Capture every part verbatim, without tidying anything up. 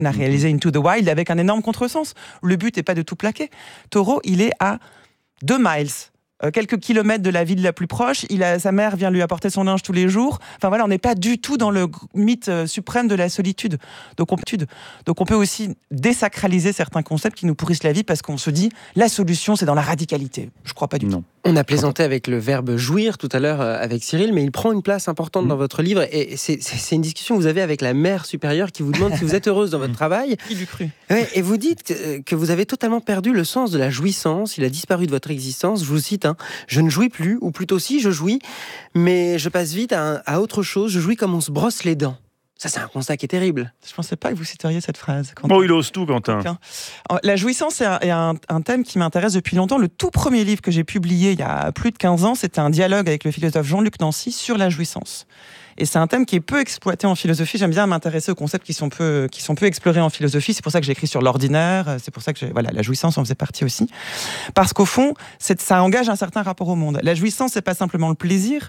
a réalisé Into the Wild avec un énorme contresens. Le but n'est pas de tout plaquer. Toro, il est à deux miles. Euh, quelques kilomètres de la ville la plus proche, il a, sa mère vient lui apporter son linge tous les jours. Enfin voilà, on n'est pas du tout dans le mythe euh, suprême de la solitude. Donc on, donc on peut aussi désacraliser certains concepts qui nous pourrissent la vie parce qu'on se dit la solution c'est dans la radicalité. Je crois pas du non. tout. On a plaisanté avec le verbe jouir tout à l'heure avec Cyril, mais il prend une place importante mmh. dans votre livre et c'est, c'est une discussion que vous avez avec la mère supérieure qui vous demande si vous êtes heureuse dans votre travail. Qui l'eût cru ? Ouais, et vous dites que, que vous avez totalement perdu le sens de la jouissance, il a disparu de votre existence. Je vous cite, hein, je ne jouis plus, ou plutôt si, je jouis, mais je passe vite à, à autre chose, je jouis comme on se brosse les dents. Ça, c'est un constat qui est terrible. Je ne pensais pas que vous citeriez cette phrase. Quentin. Oh, il ose tout, Quentin. La jouissance est, un, est un, un thème qui m'intéresse depuis longtemps. Le tout premier livre que j'ai publié il y a plus de quinze ans, c'était un dialogue avec le philosophe Jean-Luc Nancy sur la jouissance. Et c'est un thème qui est peu exploité en philosophie. J'aime bien m'intéresser aux concepts qui sont peu, qui sont peu explorés en philosophie. C'est pour ça que j'écris sur l'ordinaire. C'est pour ça que j'ai, voilà, la jouissance en faisait partie aussi. Parce qu'au fond, c'est, ça engage un certain rapport au monde. La jouissance, c'est pas simplement le plaisir.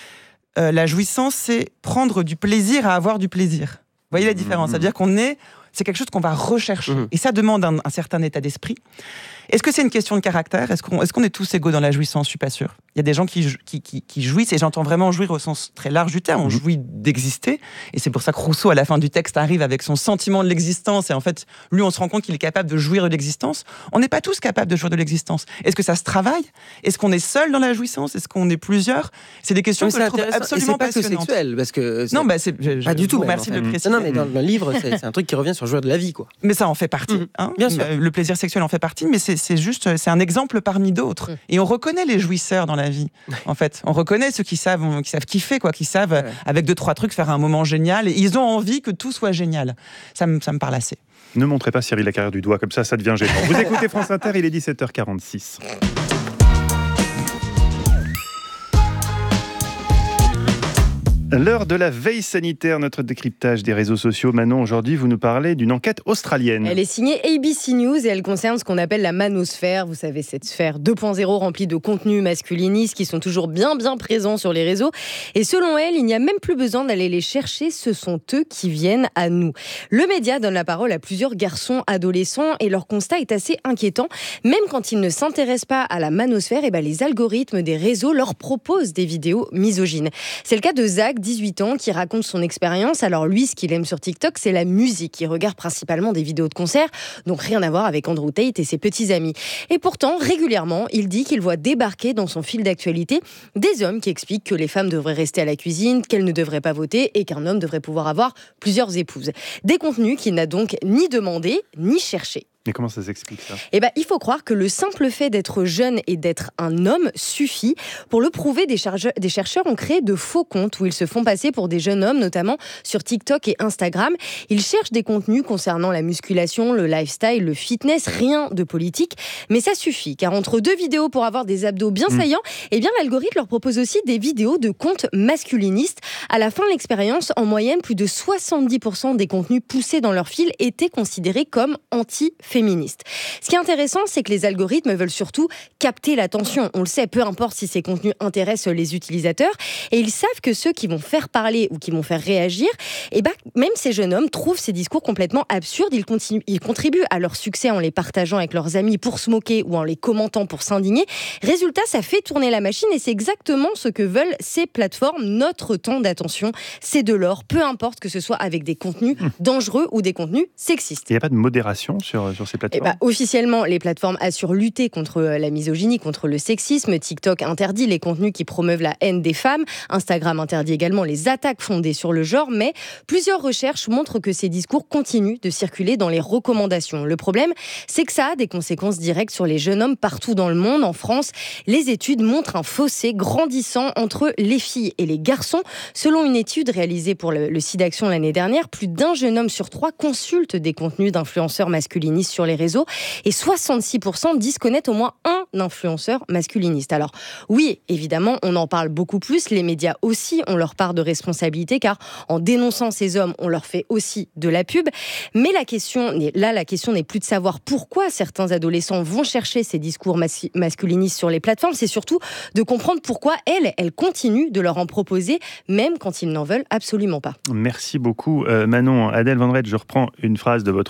Euh, la jouissance, c'est prendre du plaisir à avoir du plaisir. Vous voyez la différence ? Mmh. C'est-à-dire qu'on est, c'est quelque chose qu'on va rechercher. Mmh. Et ça demande un, un certain état d'esprit. Est-ce que c'est une question de caractère ? Est-ce qu'on, est-ce qu'on est tous égaux dans la jouissance ? Je suis pas sûr. Il y a des gens qui, qui, qui, qui jouissent, et j'entends vraiment jouir au sens très large du terme. On jouit d'exister, et c'est pour ça que Rousseau, à la fin du texte, arrive avec son sentiment de l'existence, et en fait, lui, on se rend compte qu'il est capable de jouir de l'existence. On n'est pas tous capables de jouir de l'existence. Est-ce que ça se travaille ? Est-ce qu'on est seul dans la jouissance ? Est-ce qu'on est plusieurs ? C'est des questions oui, que je trouve absolument passionnantes. Et c'est pas que sexuel, parce que... C'est... Non, bah c'est... Je, pas du tout. Merci même, de le préciser. Non, non, mais dans le livre, c'est, c'est un truc qui revient sur le jouir de la vie, quoi. Mais ça en fait partie. Mmh. Hein. Bien sûr. Le plaisir sexuel en fait partie, mais c'est, c'est juste, c'est un exemple parmi d'autres. Mmh. Et on reconnaît les jouisseurs dans la vie, en fait. On reconnaît ceux qui savent, qui savent kiffer, quoi, qui savent, ouais. avec deux, trois trucs, faire un moment génial. Et ils ont envie que tout soit génial. Ça me, ça me parle assez. Ne montrez pas Cyril la carrière du doigt, comme ça, ça devient gênant. Vous écoutez France Inter, il est dix-sept heures quarante-six. L'heure de la veille sanitaire, notre décryptage des réseaux sociaux. Manon, aujourd'hui, vous nous parlez d'une enquête australienne. Elle est signée A B C News et elle concerne ce qu'on appelle la manosphère. Vous savez, cette sphère deux point zéro remplie de contenus masculinistes qui sont toujours bien, bien présents sur les réseaux. Et selon elle, il n'y a même plus besoin d'aller les chercher. Ce sont eux qui viennent à nous. Le média donne la parole à plusieurs garçons adolescents et leur constat est assez inquiétant. Même quand ils ne s'intéressent pas à la manosphère, et ben les algorithmes des réseaux leur proposent des vidéos misogynes. C'est le cas de Zach, dix-huit ans, qui raconte son expérience. Alors lui, ce qu'il aime sur TikTok, c'est la musique. Il regarde principalement des vidéos de concerts, donc rien à voir avec Andrew Tate et ses petits amis. Et pourtant, régulièrement, il dit qu'il voit débarquer dans son fil d'actualité des hommes qui expliquent que les femmes devraient rester à la cuisine, qu'elles ne devraient pas voter et qu'un homme devrait pouvoir avoir plusieurs épouses. Des contenus qu'il n'a donc ni demandé, ni cherché. Mais comment ça s'explique, ça ? Eh ben, il faut croire que le simple fait d'être jeune et d'être un homme suffit. Pour le prouver, des, chargeurs, des chercheurs ont créé de faux comptes où ils se font passer pour des jeunes hommes, notamment sur TikTok et Instagram. Ils cherchent des contenus concernant la musculation, le lifestyle, le fitness, rien de politique. Mais ça suffit, car entre deux vidéos pour avoir des abdos bien mmh. saillants, eh bien, l'algorithme leur propose aussi des vidéos de comptes masculinistes. À la fin de l'expérience, en moyenne, plus de soixante-dix pour cent des contenus poussés dans leur fil étaient considérés comme anti féministe. Ce qui est intéressant, c'est que les algorithmes veulent surtout capter l'attention. On le sait, peu importe si ces contenus intéressent les utilisateurs. Et ils savent que ceux qui vont faire parler ou qui vont faire réagir, eh ben, même ces jeunes hommes trouvent ces discours complètement absurdes. Ils, continuent, ils contribuent à leur succès en les partageant avec leurs amis pour se moquer ou en les commentant pour s'indigner. Résultat, ça fait tourner la machine et c'est exactement ce que veulent ces plateformes. Notre temps d'attention, c'est de l'or, peu importe que ce soit avec des contenus dangereux ou des contenus sexistes. Il n'y a pas de modération sur, sur ces plateformes ? Eh ben, officiellement, les plateformes assurent lutter contre la misogynie, contre le sexisme. TikTok interdit les contenus qui promeuvent la haine des femmes. Instagram interdit également les attaques fondées sur le genre. Mais plusieurs recherches montrent que ces discours continuent de circuler dans les recommandations. Le problème, c'est que ça a des conséquences directes sur les jeunes hommes partout dans le monde. En France, les études montrent un fossé grandissant entre les filles et les garçons. Selon une étude réalisée pour le, le SIDAction l'année dernière, plus d'un jeune homme sur trois consulte des contenus d'influenceurs masculinistes sur les réseaux et soixante-six pour cent disent connaître au moins un influenceurs masculinistes. Alors oui, évidemment, on en parle beaucoup plus. Les médias aussi ont leur part de responsabilité, car en dénonçant ces hommes, on leur fait aussi de la pub. Mais la question, là, la question n'est plus de savoir pourquoi certains adolescents vont chercher ces discours mas- masculinistes sur les plateformes, c'est surtout de comprendre pourquoi elles, elles continuent de leur en proposer, même quand ils n'en veulent absolument pas. Merci beaucoup, euh, Manon. Adèle Van Rett, je reprends une phrase de votre